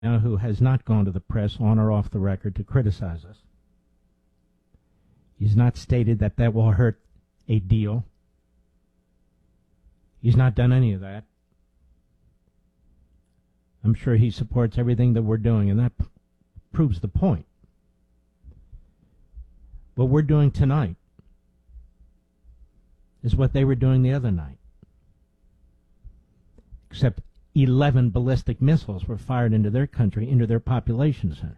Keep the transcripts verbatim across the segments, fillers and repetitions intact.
now who has not gone to the press on or off the record to criticize us. He's not stated that that will hurt a deal. He's not done any of that. I'm sure he supports everything that we're doing, and that p- proves the point. What we're doing tonight is what they were doing the other night. Except eleven ballistic missiles were fired into their country, into their population centers.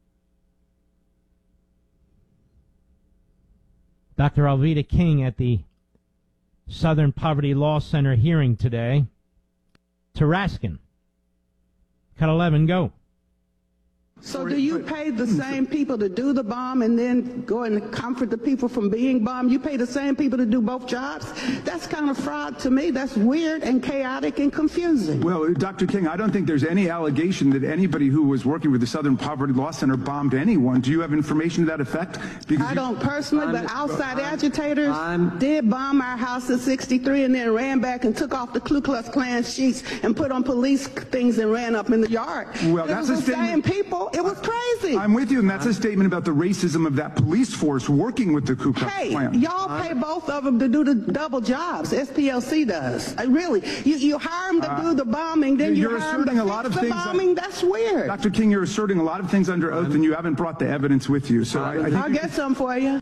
Doctor Alveda King at the Southern Poverty Law Center hearing today. Tarascan. Cut eleven, go. So do you pay the same people to do the bomb and then go and comfort the people from being bombed? You pay the same people to do both jobs? That's kind of fraud to me. That's weird and chaotic and confusing. Well, Doctor King, I don't think there's any allegation that anybody who was working with the Southern Poverty Law Center bombed anyone. Do you have information to that effect? Because I don't personally, but outside agitators I'm, did bomb our house in sixty-three and then ran back and took off the Ku Klux Klan sheets and put on police things and ran up in the yard. Well, it that's was a the statement. same people. It was crazy. I'm with you, and that's a statement about the racism of that police force working with the Ku Klux Hey, Klan. y'all pay both of them to do the double jobs. S P L C does. Uh, really, you you hire them to uh, do the bombing, then you you're hire them asserting to a lot fix of the things. bombing. That's weird. Doctor King, you're asserting a lot of things under oath, and you haven't brought the evidence with you. So I, I think I'll get some for you.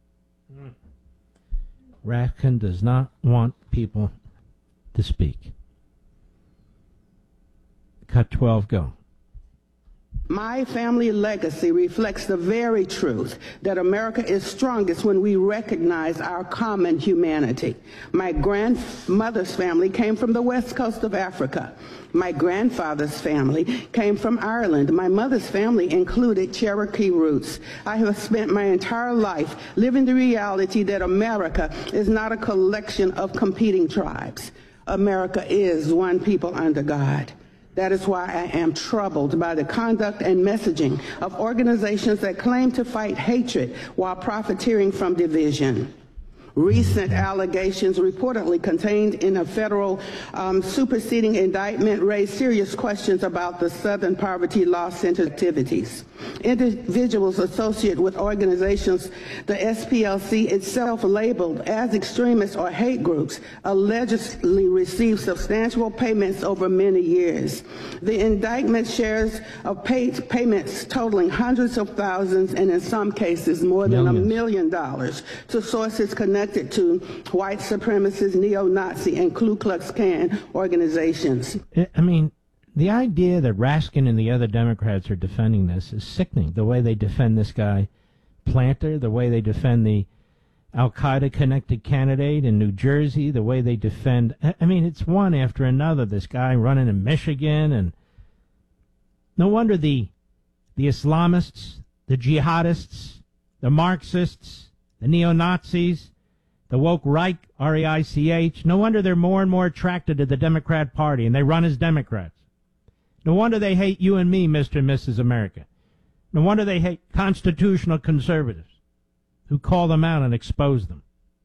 Raskin does not want people to speak. Cut twelve, go. My family legacy reflects the very truth that America is strongest when we recognize our common humanity. My grandmother's family came from the west coast of Africa. My grandfather's family came from Ireland. My mother's family included Cherokee roots. I have spent my entire life living the reality that America is not a collection of competing tribes. America is one people under God. That is why I am troubled by the conduct and messaging of organizations that claim to fight hatred while profiteering from division. Recent allegations reportedly contained in a federal um, superseding indictment raise serious questions about the Southern Poverty Law Center activities. Individuals associated with organizations the S P L C itself labeled as extremist or hate groups allegedly received substantial payments over many years. The indictment shares of paid payments totaling hundreds of thousands and in some cases more than a million dollars to sources connected to white supremacist, neo-Nazi, and Ku Klux Klan organizations. I mean, the idea that Raskin and the other Democrats are defending this is sickening. The way they defend this guy, Planter, the way they defend the Al-Qaeda-connected candidate in New Jersey, the way they defend... I mean, it's one after another. This guy running in Michigan, and no wonder the the Islamists, the jihadists, the Marxists, the neo-Nazis, the woke Reich, R E I C H, no wonder they're more and more attracted to the Democrat Party, and they run as Democrats. No wonder they hate you and me, Mister and Missus America. No wonder they hate constitutional conservatives who call them out and expose them.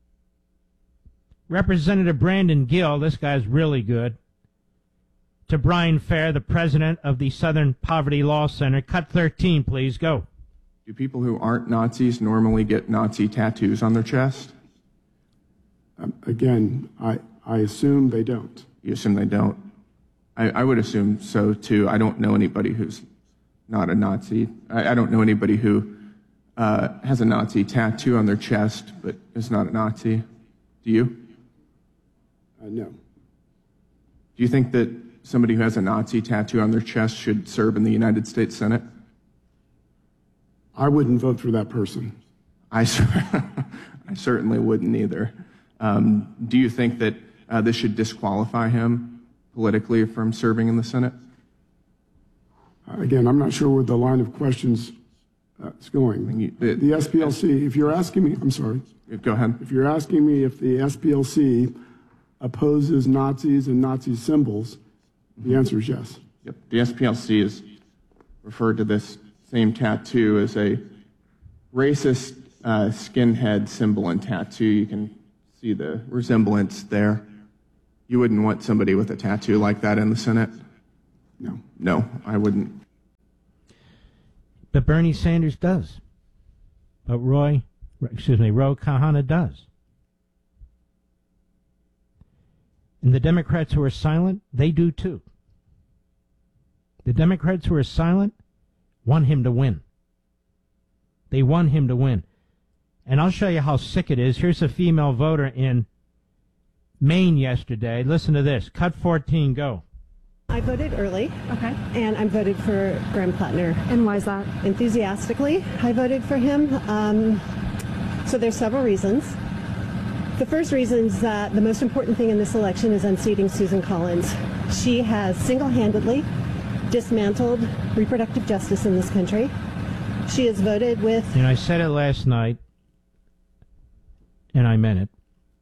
Representative Brandon Gill, this guy's really good, to Brian Fair, the president of the Southern Poverty Law Center. Cut thirteen, please. Go. Do people who aren't Nazis normally get Nazi tattoos on their chest? Um, again, I, I assume they don't. You assume they don't? I, I would assume so, too. I don't know anybody who's not a Nazi. I, I don't know anybody who uh, has a Nazi tattoo on their chest but is not a Nazi. Do you? Uh, no. Do you think that somebody who has a Nazi tattoo on their chest should serve in the United States Senate? I wouldn't vote for that person. I, I certainly wouldn't either. Um, do you think that uh, this should disqualify him politically from serving in the Senate? Uh, again, I'm not sure where the line of questions uh, is going. I mean, you, the, the S P L C, if you're asking me, I'm sorry. Go ahead. If you're asking me if the S P L C opposes Nazis and Nazi symbols, the answer is yes. Yep. The S P L C has referred to this same tattoo as a racist uh, skinhead symbol and tattoo. You can see the resemblance there. You wouldn't want somebody with a tattoo like that in the Senate? No. No, I wouldn't But Bernie Sanders does. But Roy, excuse me, Ro Khanna does. And the Democrats who are silent, they do too. The Democrats who are silent want him to win. They want him to win. And I'll show you how sick it is. Here's a female voter in Maine yesterday. Listen to this. Cut fourteen, go. I voted early. Okay. And I voted for Graham Plattner. And why is that? Enthusiastically, I voted for him. Um, so there's several reasons. The first reason is that the most important thing in this election is unseating Susan Collins. She has single-handedly dismantled reproductive justice in this country. She has voted with... You know, I said it last night, and I meant it.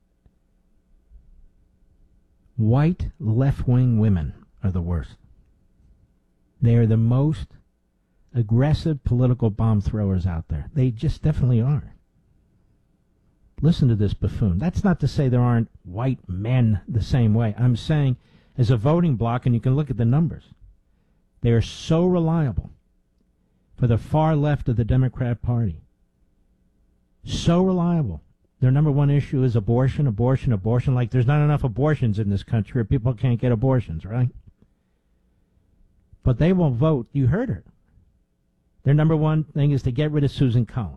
White left-wing women are the worst. They are the most aggressive political bomb throwers out there. They just definitely are. Listen to this buffoon. That's not to say there aren't white men the same way. I'm saying as a voting bloc, and you can look at the numbers, they are so reliable for the far left of the Democrat Party. So reliable. Their number one issue is abortion, abortion, abortion. Like there's not enough abortions in this country or people can't get abortions, right? But they will vote. You heard her. Their number one thing is to get rid of Susan Collins.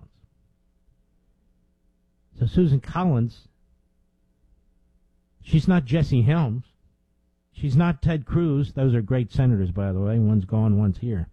So Susan Collins, she's not Jesse Helms. She's not Ted Cruz. Those are great senators, by the way. One's gone, one's here.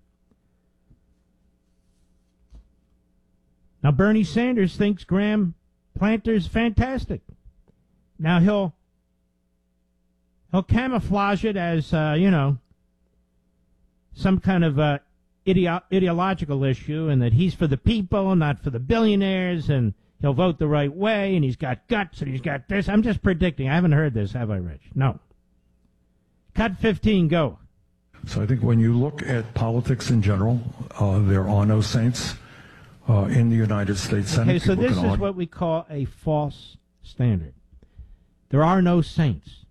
Now, Bernie Sanders thinks Graham Planter's fantastic. Now, he'll he'll camouflage it as, uh, you know, some kind of uh, ideo- ideological issue, and that he's for the people, not for the billionaires, and he'll vote the right way, and he's got guts, and he's got this. I'm just predicting. I haven't heard this, have I, Rich? No. Cut fifteen, go. So I think when you look at politics in general, uh, there are no saints uh, in the United States Senate. Okay, so People this is argue. what we call a false standard. There are no saints.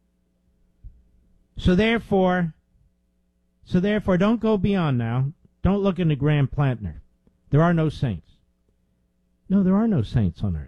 So therefore, so therefore, don't go beyond now. Don't look into Graham Plantner. There are no saints. No, there are no saints on earth.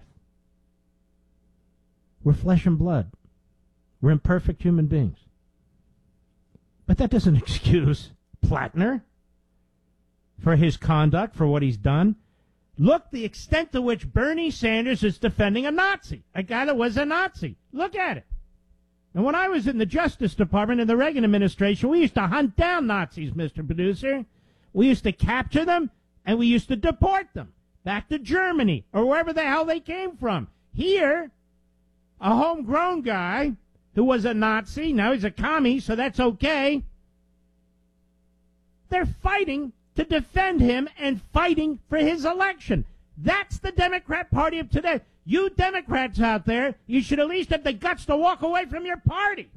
We're flesh and blood. We're imperfect human beings. But that doesn't excuse Plattner for his conduct, for what he's done. Look the extent to which Bernie Sanders is defending a Nazi, a guy that was a Nazi. Look at it. And when I was in the Justice Department in the Reagan administration, we used to hunt down Nazis, Mister Producer. We used to capture them, and we used to deport them back to Germany or wherever the hell they came from. Here, a homegrown guy who was a Nazi, now he's a commie, so that's okay. They're fighting to defend him and fighting for his election. That's the Democrat Party of today. You Democrats out there, you should at least have the guts to walk away from your party.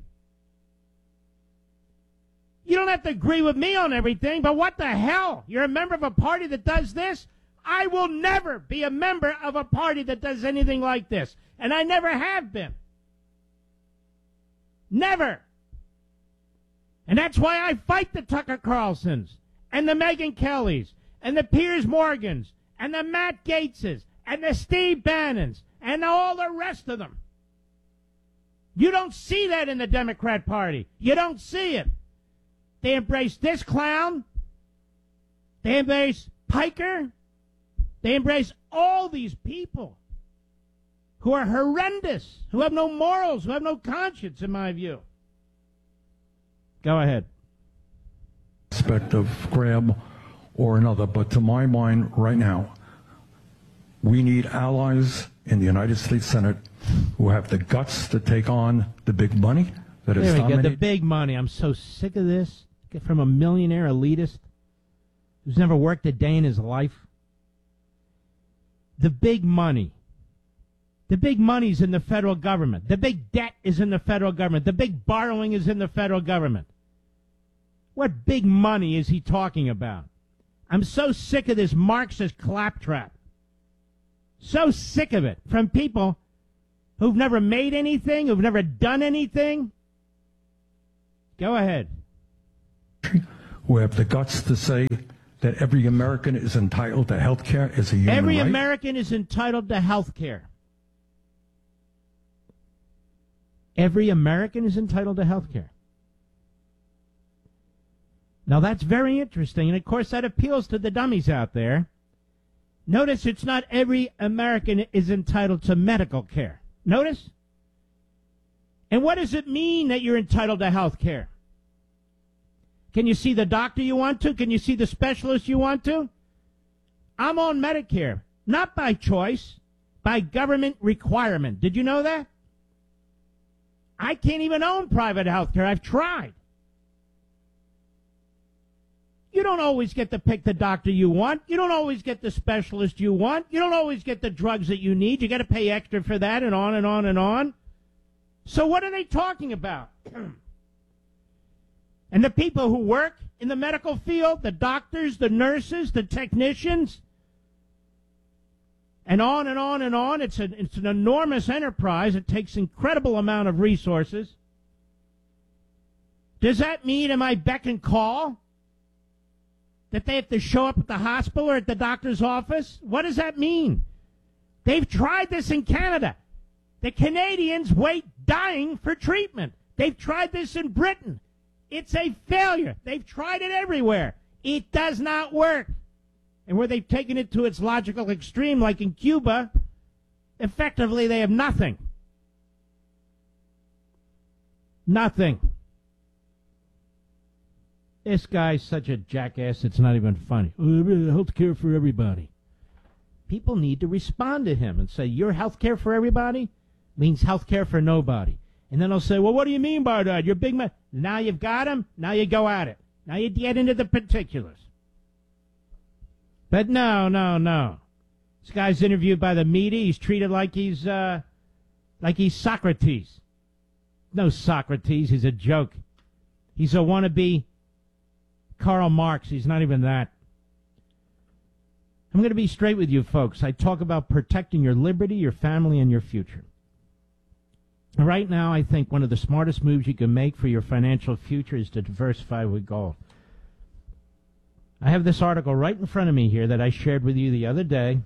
You don't have to agree with me on everything, but what the hell? You're a member of a party that does this? I will never be a member of a party that does anything like this, and I never have been. Never. And that's why I fight the Tucker Carlsons and the Megyn Kellys and the Piers Morgans and the Matt Gaetzes and the Steve Bannons and all the rest of them. You don't see that in the Democrat Party. You don't see it. They embrace this clown. They embrace Piker. They embrace all these people who are horrendous, who have no morals, who have no conscience, in my view. Go ahead. Aspect of Graham or another, but to my mind right now, we need allies in the United States Senate who have the guts to take on the big money that is There we go, dominating. the big money. I'm so sick of this. Get from a millionaire elitist who's never worked a day in his life. The big money. The big money's in the federal government. The big debt is in the federal government. The big borrowing is in the federal government. What big money is he talking about? I'm so sick of this Marxist claptrap. So sick of it from people who've never made anything, who've never done anything. Go ahead. Who have the guts to say that every American is entitled to health care as a human Every right? American is entitled to health care. Every American is entitled to health care. Now, that's very interesting, and of course that appeals to the dummies out there. Notice it's not every American is entitled to medical care. Notice? And what does it mean that you're entitled to health care? Can you see the doctor you want to? Can you see the specialist you want to? I'm on Medicare, not by choice, by government requirement. Did you know that? I can't even own private health care. I've tried. You don't always get to pick the doctor you want. You don't always get the specialist you want. You don't always get the drugs that you need. You got to pay extra for that, and on and on and on. So what are they talking about? And the people who work in the medical field, the doctors, the nurses, the technicians, and on and on and on. It's, a, it's an enormous enterprise. It takes an incredible amount of resources. Does that mean, am I beck and call? That they have to show up at the hospital or at the doctor's office? What does that mean? They've tried this in Canada. The Canadians wait dying for treatment. They've tried this in Britain. It's a failure. They've tried it everywhere. It does not work. And where they've taken it to its logical extreme, like in Cuba, effectively they have nothing. Nothing. This guy's such a jackass, it's not even funny. Oh, health care for everybody. People need to respond to him and say, your health care for everybody means health care for nobody. And then they'll say, well, what do you mean by that? You're big man. Now you've got him. Now you go at it. Now you get into the particulars. But no, no, no. This guy's interviewed by the media. He's treated like he's, uh, like he's Socrates. No Socrates. He's a joke. He's a wannabe Karl Marx. He's not even that. I'm going to be straight with you, folks. I talk about protecting your liberty, your family, and your future. Right now, I think one of the smartest moves you can make for your financial future is to diversify with gold. I have this article right in front of me here that I shared with you the other day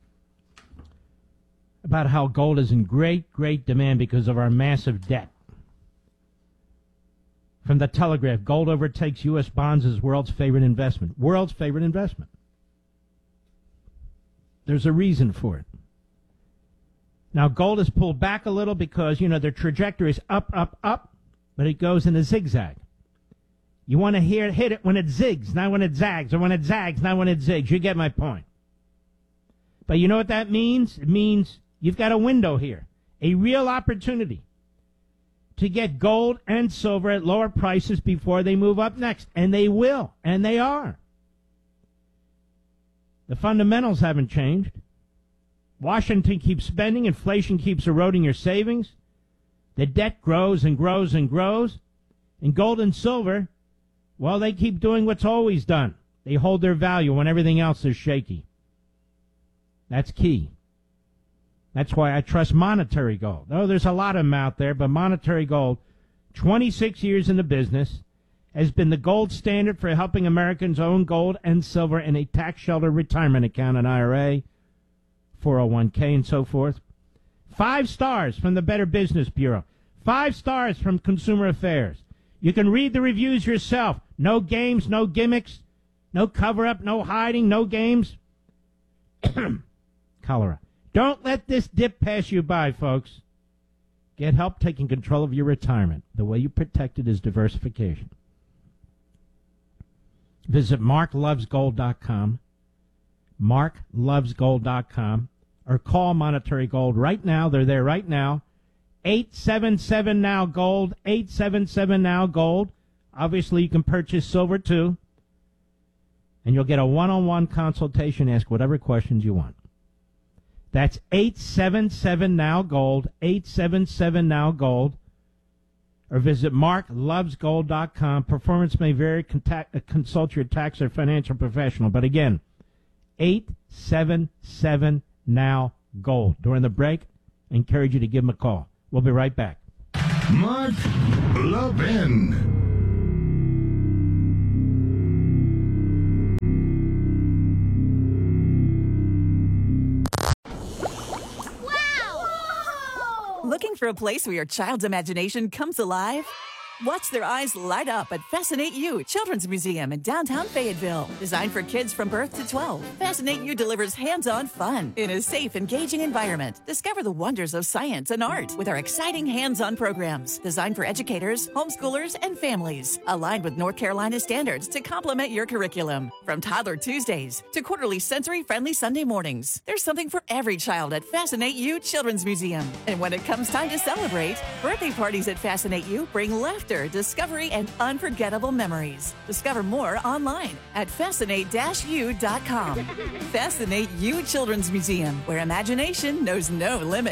about how gold is in great, great demand because of our massive debt. From the Telegraph, gold overtakes U S bonds as world's favorite investment. World's favorite investment. There's a reason for it. Now, gold has pulled back a little because, you know, their trajectory is up, up, up, but it goes in a zigzag. You want to hear hit it when it zigs, not when it zags, or when it zags, not when it zigs. You get my point. But you know what that means? It means you've got a window here, a real opportunity to get gold and silver at lower prices before they move up next. And they will, and they are. The fundamentals haven't changed. Washington keeps spending, inflation keeps eroding your savings, the debt grows and grows and grows, and gold and silver, well, they keep doing what's always done. They hold their value when everything else is shaky. That's key. That's why I trust monetary gold. Oh, there's a lot of them out there, but monetary gold, twenty-six years in the business, has been the gold standard for helping Americans own gold and silver in a tax shelter retirement account, an I R A, four oh one k, and so forth. Five stars from the Better Business Bureau. Five stars from Consumer Affairs. You can read the reviews yourself. No games, no gimmicks, no cover-up, no hiding, no games. Cholera. Don't let this dip pass you by, folks. Get help taking control of your retirement. The way you protect it is diversification. Visit mark loves gold dot com. mark loves gold dot com, or call Monetary Gold right now. They're there right now. eight seven seven now gold, eight seven seven now gold. Obviously, you can purchase silver too. And you'll get a one-on-one consultation, ask whatever questions you want. That's eight seven seven now gold, eight seven seven now gold. Or visit mark loves gold dot com. Performance may vary. Contact, consult your tax or financial professional. But again, eight seven seven now gold. During the break, I encourage you to give them a call. We'll be right back. Mark Levin. for a place where your child's imagination comes alive? Watch their eyes light up at Fascinate You Children's Museum in downtown Fayetteville. Designed for kids from birth to twelve, Fascinate You delivers hands-on fun in a safe, engaging environment. Discover the wonders of science and art with our exciting hands-on programs designed for educators, homeschoolers, and families. Aligned with North Carolina standards to complement your curriculum. From Toddler Tuesdays to quarterly sensory-friendly Sunday mornings, there's something for every child at Fascinate You Children's Museum. And when it comes time to celebrate, birthday parties at Fascinate You bring laughter, discovery, and unforgettable memories. Discover more online at fascinate you dot com. Fascinate You Children's Museum, where imagination knows no limit.